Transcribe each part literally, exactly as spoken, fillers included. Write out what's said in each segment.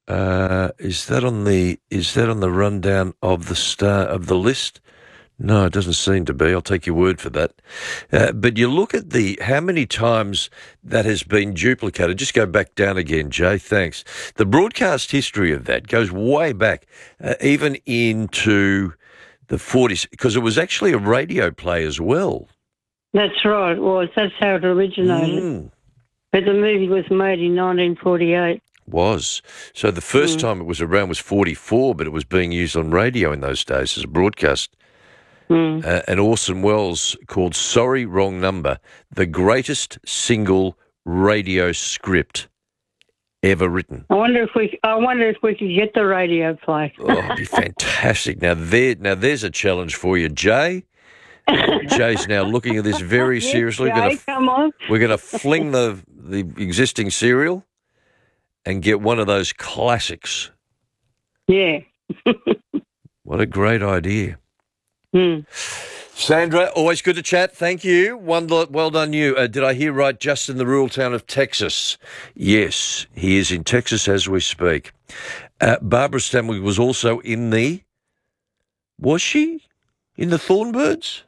Uh, is that on the is that on the rundown of the star of the list? No, it doesn't seem to be. I'll take your word for that. Uh, but you look at the how many times that has been duplicated. Just go back down again, Jay. Thanks. The broadcast history of that goes way back, uh, even into the forties, because it was actually a radio play as well. That's right, it was. That's how it originated. Mm. But the movie was made in nineteen forty-eight. Was. So the first Mm. time it was around was forty-four, but it was being used on radio in those days as a broadcast. Mm. Uh, and Orson Welles called Sorry, Wrong Number the greatest single radio script ever written. I wonder if we I wonder if we could get the radio play. Oh, it'd be fantastic. Now there now there's a challenge for you, Jay. Jay's now looking at this very Yes, seriously. Jay, We're gonna, come on. We're going to fling the, the existing serial and get one of those classics. Yeah. What a great idea. Mm. Sandra, always good to chat. Thank you. One, well done you. Uh, did I hear right, just in the rural town of Texas? Yes, he is in Texas as we speak. Uh, Barbara Stanwyck was also in the... Was she? In the Thornbirds?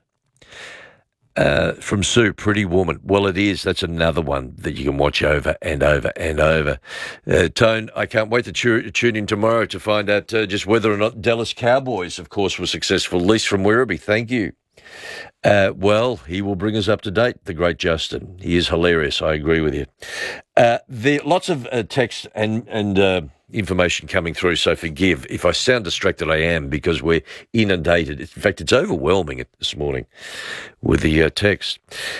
Uh, from Sue, Pretty Woman. Well, it is. That's another one that you can watch over and over and over. Uh, Tone, I can't wait to tu- tune in tomorrow to find out uh, just whether or not Dallas Cowboys, of course, were successful. Lise from Werribee, thank you. Uh, well, he will bring us up to date, the great Justin. He is hilarious. I agree with you. Uh, there lots of uh, text and and uh, information coming through, so forgive if I sound distracted. I am, because we're inundated. In fact, it's overwhelming this morning with the uh, text.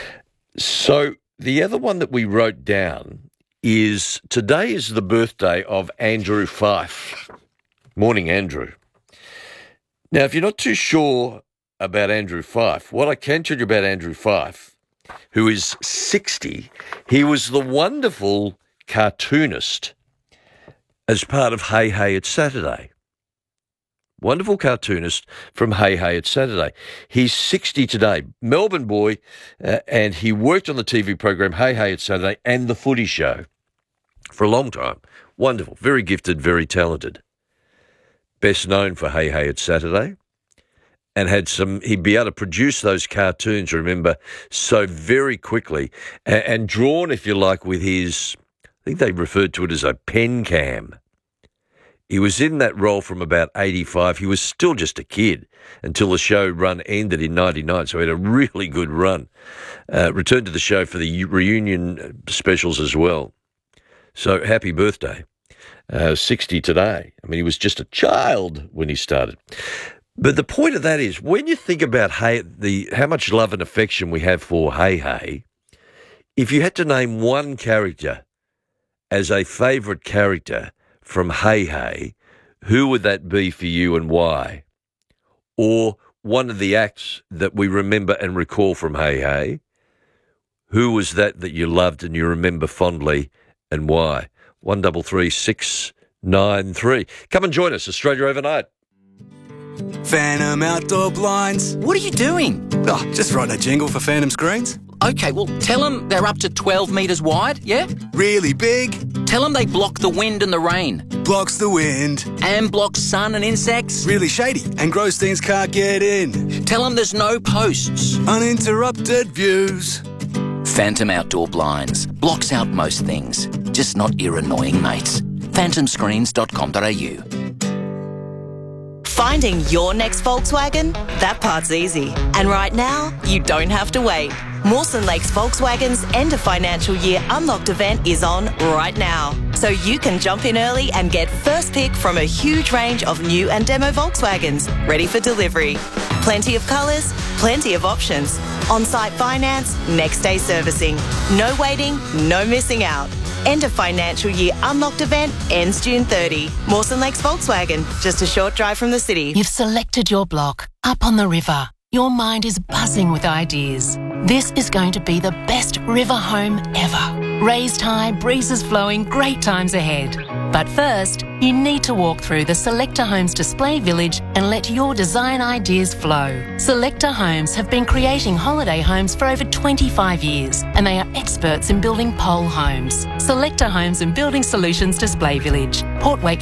So the other one that we wrote down is today is the birthday of Andrew Fife. Morning, Andrew. Now, if you're not too sure about Andrew Fife, what I can tell you about Andrew Fife, who is sixty, he was the wonderful cartoonist as part of Hey Hey It's Saturday. Wonderful cartoonist from Hey Hey It's Saturday. He's sixty today, Melbourne boy, uh, and he worked on the T V program Hey Hey It's Saturday and The Footy Show for a long time. Wonderful, very gifted, very talented. Best known for Hey Hey It's Saturday. And had some, he'd be able to produce those cartoons, remember, so very quickly, and, and drawn, if you like, with his, I think they referred to it as a pen cam. He was in that role from about eighty-five. He was still just a kid until the show run ended in ninety-nine, so he had a really good run. Uh, returned to the show for the reunion specials as well. So happy birthday. Uh, sixty today. I mean, he was just a child when he started. But the point of that is, when you think about hey, the how much love and affection we have for Hey Hey, if you had to name one character as a favourite character from Hey Hey, who would that be for you and why? Or one of the acts that we remember and recall from Hey Hey, who was that that you loved and you remember fondly and why? One double three six nine three. Come and join us, Australia Overnight. Phantom Outdoor Blinds. What are you doing? Oh, just writing a jingle for Phantom Screens. Okay, well, tell them they're up to twelve metres wide, yeah? Really big. Tell them they block the wind and the rain. Blocks the wind. And block sun and insects. Really shady, and gross things can't get in. Tell them there's no posts. Uninterrupted views. Phantom Outdoor Blinds. Blocks out most things, just not ear annoying mates. phantom screens dot com dot a u. Finding your next Volkswagen? That part's easy. And right now, you don't have to wait. Mawson Lakes Volkswagen's end of financial year unlocked event is on right now. So you can jump in early and get first pick from a huge range of new and demo Volkswagens ready for delivery. Plenty of colours, plenty of options. On-site finance, next day servicing. No waiting, no missing out. End of financial year unlocked event ends June thirtieth. Mawson Lakes Volkswagen, just a short drive from the city. You've selected your block, up on the river. Your mind is buzzing with ideas. This is going to be the best river home ever. Raised high, breezes flowing, great times ahead. But first, you need to walk through the Selector Homes Display Village and let your design ideas flow. Selector Homes have been creating holiday homes for over twenty-five years, and they are experts in building pole homes. Selector Homes and Building Solutions Display Village, Port Wakefield.